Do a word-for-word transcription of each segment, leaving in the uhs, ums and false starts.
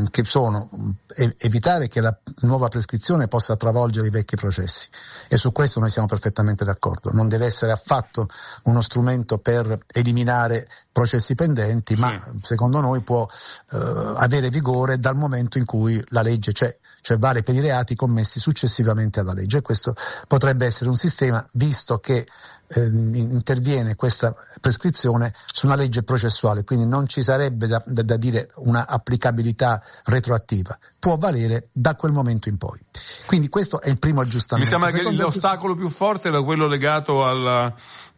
che sono evitare che la nuova prescrizione possa travolgere i vecchi processi, e su questo noi siamo perfettamente d'accordo. Non deve essere affatto uno strumento per eliminare processi pendenti, sì. ma secondo noi può eh, avere vigore dal momento in cui la legge c'è, cioè vale per i reati commessi successivamente alla legge, e questo potrebbe essere un sistema, visto che eh, interviene questa prescrizione su una legge processuale, quindi non ci sarebbe da, da, da dire una applicabilità retroattiva, può valere da quel momento in poi. Quindi questo è il primo aggiustamento. Mi sembra Secondo che l'ostacolo più forte era quello legato alla,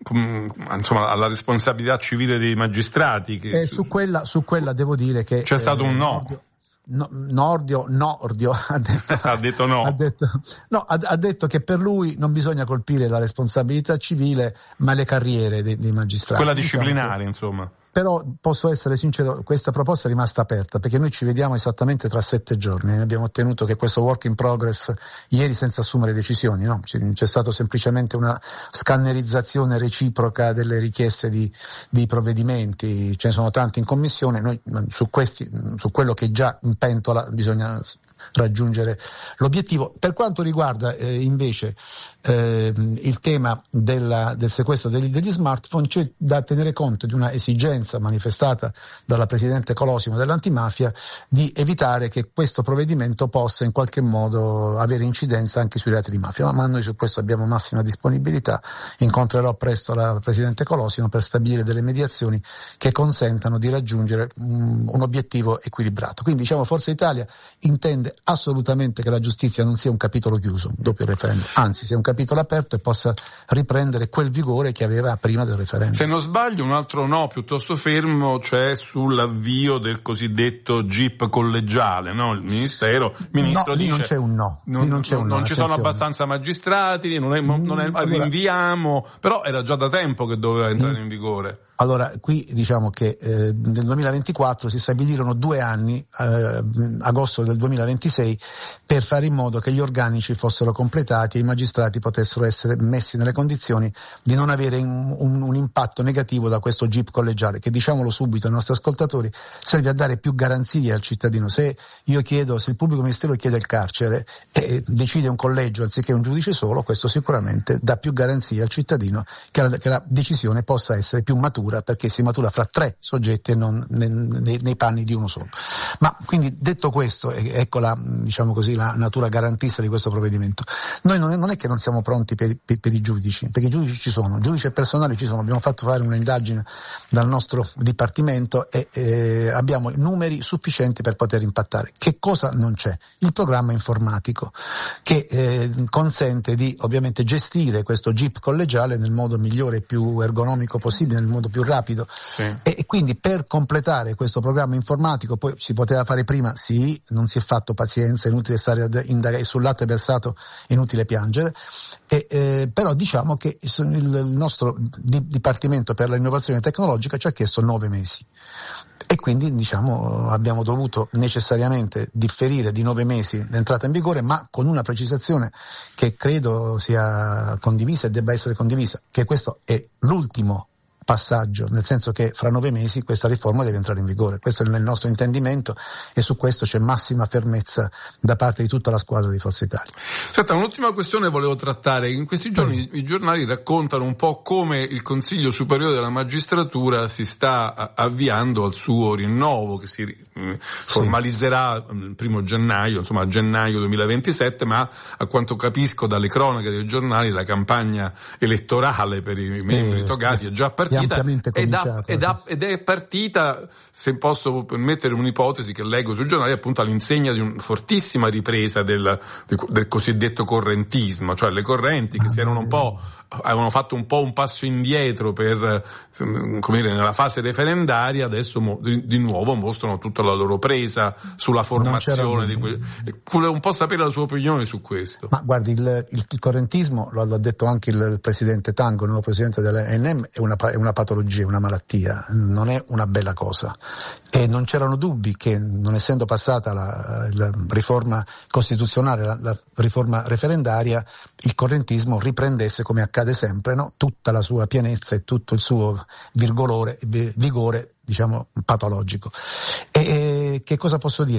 insomma, alla responsabilità civile dei magistrati. Che eh, su quella, su quella devo dire che c'è stato eh, un no. Nordio, no Nordio, Nordio ha detto, ha detto no. Ha detto, no, ha, ha detto che per lui non bisogna colpire la responsabilità civile, ma le carriere dei, dei magistrati. Quella disciplinare, insomma. Però posso essere sincero, questa proposta è rimasta aperta, perché noi ci vediamo esattamente tra sette giorni. Abbiamo ottenuto che questo work in progress ieri senza assumere decisioni, no? C'è stato semplicemente una scannerizzazione reciproca delle richieste di, di provvedimenti, ce ne sono tanti in commissione, noi su questi, su quello che è già in pentola bisogna raggiungere l'obiettivo. Per quanto riguarda eh, invece eh, il tema della, del sequestro degli, degli smartphone, c'è da tenere conto di una esigenza manifestata dalla Presidente Colosimo dell'antimafia di evitare che questo provvedimento possa in qualche modo avere incidenza anche sui reati di mafia, ma, ma noi su questo abbiamo massima disponibilità. Incontrerò presto la Presidente Colosimo per stabilire delle mediazioni che consentano di raggiungere um, un obiettivo equilibrato. Quindi diciamo Forza Italia intende assolutamente che la giustizia non sia un capitolo chiuso dopo il referendum, anzi sia un capitolo aperto e possa riprendere quel vigore che aveva prima del referendum. Se non sbaglio, un altro no piuttosto fermo c'è sull'avvio del cosiddetto G I P collegiale, no? Il ministero, il ministro no, dice non c'è un no, non, non, c'è un no, non ci sono abbastanza magistrati, non è, non è, allora, rinviamo, però era già da tempo che doveva entrare in, in vigore. Allora, qui diciamo che eh, nel duemilaventiquattro si stabilirono due anni, eh, agosto del duemilaventisei, per fare in modo che gli organici fossero completati e i magistrati potessero essere messi nelle condizioni di non avere un, un, un impatto negativo da questo G I P collegiale, che, diciamolo subito ai nostri ascoltatori, serve a dare più garanzie al cittadino. Se io chiedo, se il pubblico ministero chiede il carcere e decide un collegio anziché un giudice solo, questo sicuramente dà più garanzie al cittadino che la, che la decisione possa essere più matura, perché si matura fra tre soggetti e non nei, nei, nei panni di uno solo. Ma quindi, detto questo, ecco la, diciamo così, la natura garantista di questo provvedimento. Noi non è, non è che non siamo pronti per, per, per i giudici, perché i giudici ci sono, giudici e personali ci sono, abbiamo fatto fare un'indagine dal nostro dipartimento e eh, abbiamo numeri sufficienti per poter impattare. Che cosa non c'è? Il programma informatico, che eh, consente di ovviamente gestire questo G I P collegiale nel modo migliore e più ergonomico possibile, nel modo più rapido, sì. e, e quindi per completare questo programma informatico, poi si poteva fare prima, sì, non si è fatto, pazienza, inutile stare ad indagare, sul latte versato inutile piangere, e, eh, però diciamo che il, il nostro di, Dipartimento per l'innovazione tecnologica ci ha chiesto nove mesi. E quindi diciamo abbiamo dovuto necessariamente differire di nove mesi l'entrata in vigore, ma con una precisazione che credo sia condivisa e debba essere condivisa, che questo è l'ultimo passaggio, nel senso che fra nove mesi questa riforma deve entrare in vigore. Questo è il nostro intendimento e su questo c'è massima fermezza da parte di tutta la squadra di Forza Italia. Senta, un'ultima questione volevo trattare. In questi giorni mm. i giornali raccontano un po' come il Consiglio Superiore della Magistratura si sta avviando al suo rinnovo, che si eh, formalizzerà il primo gennaio, insomma a gennaio duemilaventisette, ma a quanto capisco dalle cronache dei giornali la campagna elettorale per i membri eh, togati è già partita. Ed, ha, ed, ha, ed è partita, se posso permettere un'ipotesi che leggo sui giornali, appunto all'insegna di una fortissima ripresa del, del, del cosiddetto correntismo, cioè le correnti che si erano un po', avevano fatto un po' un passo indietro per, come dire, nella fase referendaria, adesso mo, di, di nuovo mostrano tutta la loro presa sulla formazione di que- volevo un po' sapere la sua opinione su questo. Ma guardi, il, il, il correntismo, lo ha detto anche il, il presidente Tango, il nuovo presidente dell'E N M, è una, è una patologia, una malattia, non è una bella cosa. E non c'erano dubbi che, non essendo passata la, la riforma costituzionale, la, la riforma referendaria, il correntismo riprendesse, come accade sempre, no? Tutta la sua pienezza e tutto il suo virgolore, vigore, diciamo, patologico. E, e che cosa posso dire?